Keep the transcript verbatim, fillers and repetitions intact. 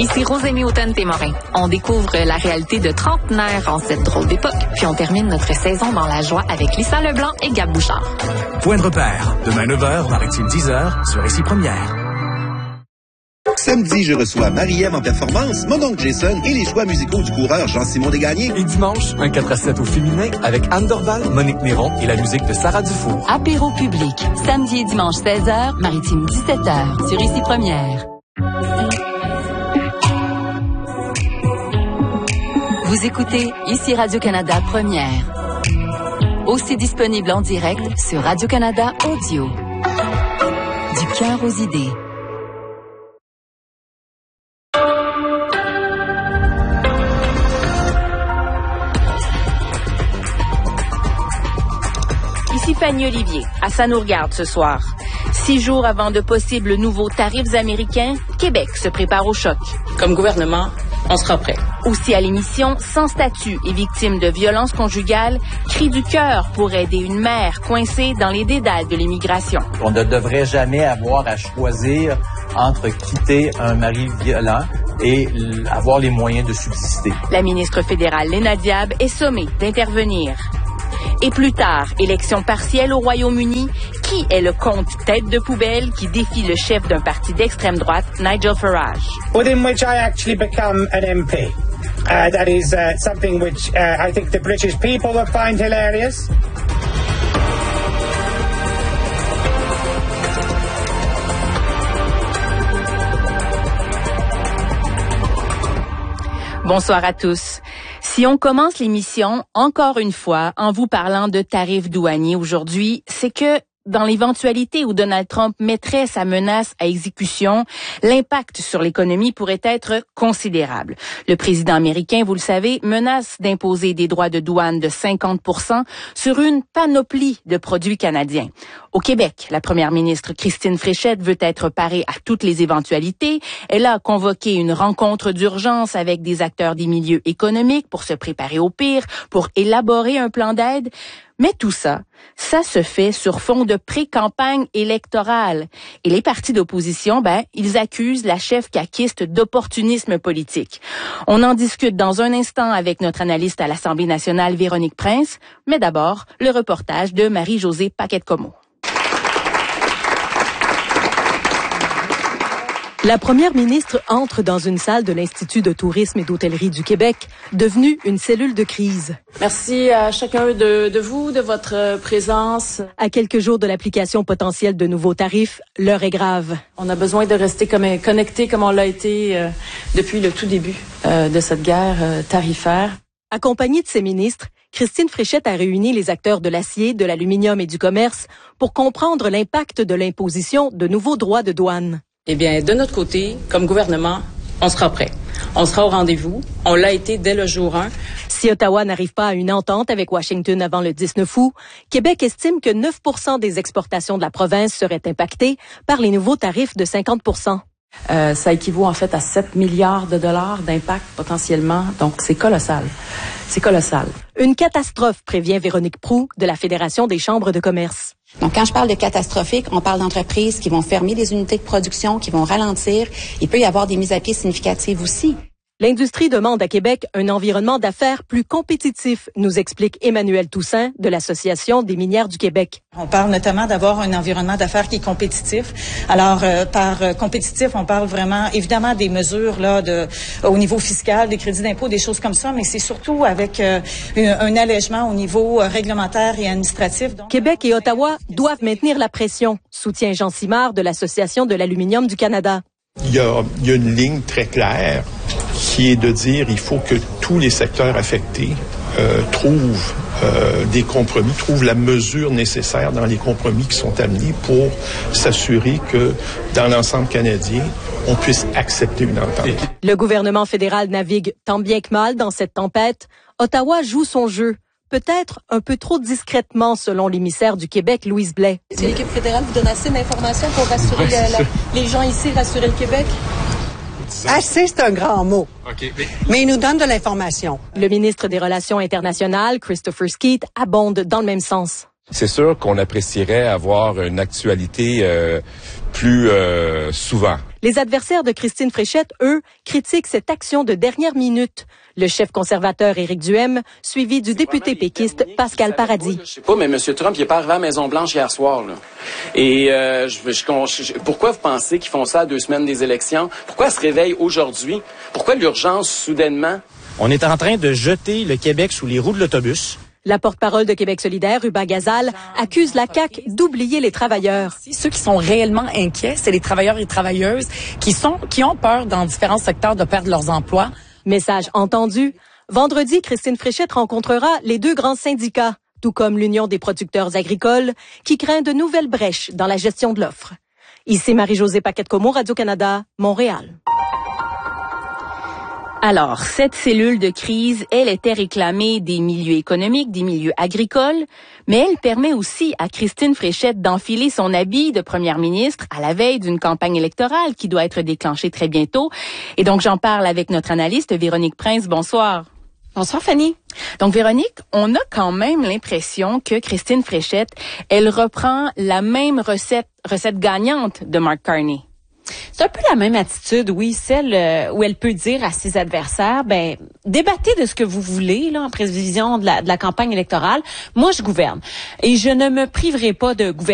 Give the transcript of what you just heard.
Ici Rosémie Houghton-Témorin. On découvre la réalité de trentenaires en cette drôle d'époque, puis on termine notre saison dans la joie avec Lisa Leblanc et Gab Bouchard. Point de repère, demain neuf heures, Maritime dix heures, sur Ici Première. Samedi, je reçois Marie-Ève en performance, mon oncle Jason et les choix musicaux du coureur Jean-Simon Desgagnés. Et dimanche, un quatre à sept au féminin avec Anne Dorval, Monique Néron et la musique de Sarah Dufour. Apéro public, samedi et dimanche seize heures, Maritime dix-sept heures, sur Ici Première. Vous écoutez Ici Radio-Canada Première. Aussi disponible en direct sur Radio-Canada Audio. Du cœur aux idées. Ici Fanny Olivier, à Ça nous regarde ce soir. Six jours avant de possibles nouveaux tarifs américains, Québec se prépare au choc. Comme gouvernement, on sera prêt. Aussi à l'émission, Sans statut et victime de violences conjugales, cri du cœur pour aider une mère coincée dans les dédales de l'immigration. On ne devrait jamais avoir à choisir entre quitter un mari violent et avoir les moyens de subsister. La ministre fédérale Léna Diab est sommée d'intervenir. Et plus tard, élection partielle au Royaume-Uni, qui est le comte tête de poubelle qui défie le chef d'un parti d'extrême droite, Nigel Farage? Within which I actually become an M P. Uh, that is uh, something which uh, I think the British people will find hilarious. Bonsoir à tous. Si on commence l'émission, encore une fois, en vous parlant de tarifs douaniers aujourd'hui, c'est que dans l'éventualité où Donald Trump mettrait sa menace à exécution, l'impact sur l'économie pourrait être considérable. Le président américain, vous le savez, menace d'imposer des droits de douane de cinquante pour cent sur une panoplie de produits canadiens. Au Québec, la première ministre Christine Fréchette veut être parée à toutes les éventualités. Elle a convoqué une rencontre d'urgence avec des acteurs des milieux économiques pour se préparer au pire, pour élaborer un plan d'aide. Mais tout ça, ça se fait sur fond de pré-campagne électorale. Et les partis d'opposition, ben, ils accusent la chef caquiste d'opportunisme politique. On en discute dans un instant avec notre analyste à l'Assemblée nationale, Véronique Prince. Mais d'abord, le reportage de Marie-Josée Paquette-Comeau. La première ministre entre dans une salle de l'Institut de tourisme et d'hôtellerie du Québec, devenue une cellule de crise. Merci à chacun de, de vous, de votre présence. À quelques jours de l'application potentielle de nouveaux tarifs, l'heure est grave. On a besoin de rester comme, connectés comme on l'a été euh, depuis le tout début euh, de cette guerre euh, tarifaire. Accompagnée de ses ministres, Christine Fréchette a réuni les acteurs de l'acier, de l'aluminium et du commerce pour comprendre l'impact de l'imposition de nouveaux droits de douane. Eh bien, de notre côté, comme gouvernement, on sera prêt. On sera au rendez-vous. On l'a été dès le jour un. Si Ottawa n'arrive pas à une entente avec Washington avant le dix-neuf août, Québec estime que neuf pour cent des exportations de la province seraient impactées par les nouveaux tarifs de cinquante pour cent. Euh, ça équivaut en fait à sept milliards de dollars d'impact potentiellement. Donc, c'est colossal. C'est colossal. Une catastrophe, prévient Véronique Proulx de la Fédération des chambres de commerce. Donc, quand je parle de catastrophique, on parle d'entreprises qui vont fermer des unités de production, qui vont ralentir. Il peut y avoir des mises à pied significatives aussi. L'industrie demande à Québec un environnement d'affaires plus compétitif, nous explique Emmanuel Toussaint de l'Association des minières du Québec. On parle notamment d'avoir un environnement d'affaires qui est compétitif. Alors, euh, par euh, compétitif, on parle vraiment, évidemment, des mesures là de au niveau fiscal, des crédits d'impôt, des choses comme ça, mais c'est surtout avec euh, un, un allègement au niveau euh, réglementaire et administratif. Donc, Québec et Ottawa doivent maintenir la pression, soutient Jean Simard de l'Association de l'aluminium du Canada. Il y a, il y a une ligne très claire qui est de dire il faut que tous les secteurs affectés euh, trouvent euh, des compromis, trouvent la mesure nécessaire dans les compromis qui sont amenés pour s'assurer que dans l'ensemble canadien, on puisse accepter une entente. Le gouvernement fédéral navigue tant bien que mal dans cette tempête. Ottawa joue son jeu. Peut-être un peu trop discrètement, selon l'émissaire du Québec, Louise Blais. Est-ce que l'équipe fédérale vous donne assez d'informations pour rassurer ouais, la, la, les gens ici, rassurer le Québec? Assez, c'est un grand mot. Okay, mais... mais il nous donne de l'information. Le ministre des Relations internationales, Christopher Skeet, abonde dans le même sens. C'est sûr qu'on apprécierait avoir une actualité euh, plus euh, souvent. Les adversaires de Christine Fréchette, eux, critiquent cette action de dernière minute. Le chef conservateur Éric Duhaime, suivi du député péquiste Pascal Paradis. Je sais pas, mais M. Trump, il est pas arrivé à la Maison-Blanche hier soir, là. Et euh, je, je, je, pourquoi vous pensez qu'ils font ça à deux semaines des élections? Pourquoi ils se réveillent aujourd'hui? Pourquoi l'urgence, soudainement? On est en train de jeter le Québec sous les roues de l'autobus. La porte-parole de Québec solidaire, Ruba Gazal, accuse la C A Q d'oublier les travailleurs. Ceux qui sont réellement inquiets, c'est les travailleurs et travailleuses qui sont, qui ont peur dans différents secteurs de perdre leurs emplois. Message entendu. Vendredi, Christine Fréchette rencontrera les deux grands syndicats, tout comme l'Union des producteurs agricoles, qui craint de nouvelles brèches dans la gestion de l'offre. Ici Marie-Josée Paquette-Comeau, Radio-Canada, Montréal. Alors, cette cellule de crise, elle était réclamée des milieux économiques, des milieux agricoles, mais elle permet aussi à Christine Fréchette d'enfiler son habit de première ministre à la veille d'une campagne électorale qui doit être déclenchée très bientôt. Et donc, j'en parle avec notre analyste Véronique Prince. Bonsoir. Bonsoir, Fanny. Donc, Véronique, on a quand même l'impression que Christine Fréchette, elle reprend la même recette, recette gagnante de Mark Carney. C'est un peu la même attitude, oui, celle euh, où elle peut dire à ses adversaires, ben, débattez de ce que vous voulez, là, en prévision de la, de la campagne électorale. Moi, je gouverne. Et je ne me priverai pas de gouverner.